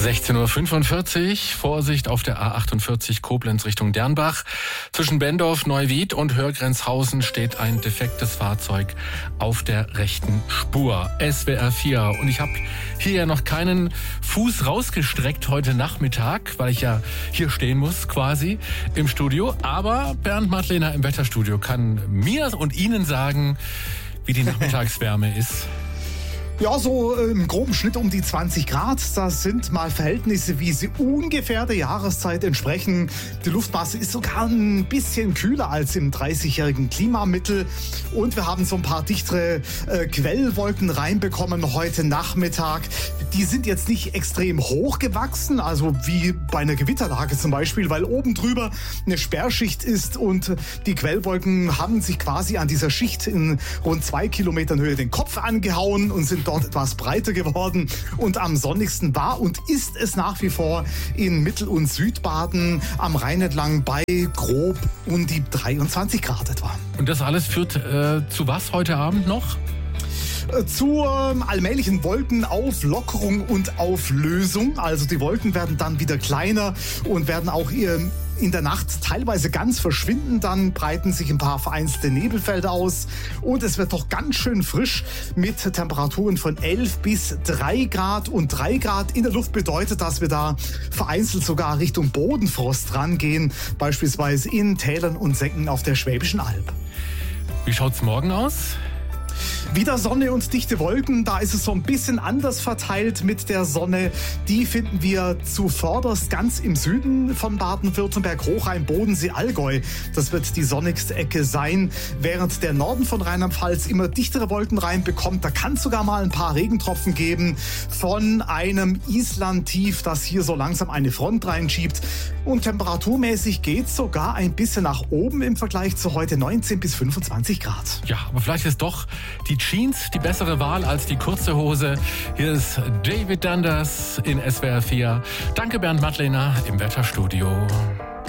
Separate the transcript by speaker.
Speaker 1: 16:45 Uhr, Vorsicht auf der A48 Koblenz Richtung Dernbach. Zwischen Bendorf, Neuwied und Hörgrenzhausen steht ein defektes Fahrzeug auf der rechten Spur. SWR 4. Und ich habe hier ja noch keinen Fuß rausgestreckt heute Nachmittag, weil ich ja hier stehen muss quasi im Studio. Aber Bernd Madlener im Wetterstudio kann mir und Ihnen sagen, wie die Nachmittagswärme ist.
Speaker 2: Ja, so im groben Schnitt um die 20 Grad. Das sind mal Verhältnisse, wie sie ungefähr der Jahreszeit entsprechen. Die Luftmasse ist sogar ein bisschen kühler als im 30-jährigen Klimamittel. Und wir haben so ein paar dichtere Quellwolken reinbekommen heute Nachmittag. Die sind jetzt nicht extrem hoch gewachsen, also wie bei einer Gewitterlage zum Beispiel, weil oben drüber eine Sperrschicht ist und die Quellwolken haben sich quasi an dieser Schicht in rund 2 Kilometern Höhe den Kopf angehauen und sind dort etwas breiter geworden. Und am sonnigsten war und ist es nach wie vor in Mittel- und Südbaden am Rhein entlang bei grob um die 23 Grad etwa.
Speaker 1: Und das alles führt zu was heute Abend noch?
Speaker 2: Zur allmählichen Wolkenauflockerung und Auflösung. Also die Wolken werden dann wieder kleiner und werden auch in der Nacht teilweise ganz verschwinden. Dann breiten sich ein paar vereinzelte Nebelfelder aus. Und es wird doch ganz schön frisch mit Temperaturen von 11 bis 3 Grad. Und 3 Grad in der Luft bedeutet, dass wir da vereinzelt sogar Richtung Bodenfrost rangehen. Beispielsweise in Tälern und Senken auf der Schwäbischen Alb.
Speaker 1: Wie schaut's morgen aus?
Speaker 2: Wieder Sonne und dichte Wolken, da ist es so ein bisschen anders verteilt mit der Sonne. Die finden wir zuvorderst ganz im Süden von Baden-Württemberg, Hochrhein, Bodensee, Allgäu. Das wird die sonnigste Ecke sein, während der Norden von Rheinland-Pfalz immer dichtere Wolken reinbekommt. Da kann es sogar mal ein paar Regentropfen geben von einem Island-Tief, das hier so langsam eine Front reinschiebt. Und temperaturmäßig geht es sogar ein bisschen nach oben im Vergleich zu heute, 19 bis 25 Grad.
Speaker 1: Ja, aber vielleicht ist doch die Jeans die bessere Wahl als die kurze Hose. Hier ist David Dundas in SWR 4. Danke Bernd Madlener im Wetterstudio.